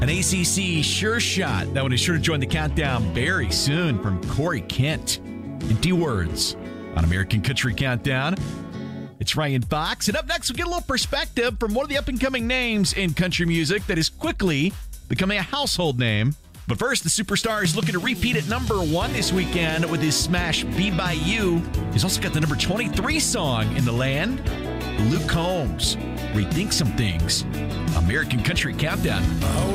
An ACC sure shot. That one is sure to join the countdown very soon from Corey Kent. Empty Words on American Country Countdown. It's Ryan Fox. And up next, we'll get a little perspective from one of the up-and-coming names in country music that is quickly becoming a household name. But first, the superstar is looking to repeat at number 1 this weekend with his smash Be By You. He's also got the number 23 song in the land. Luke Combs, Rethink Some Things. American Country Countdown.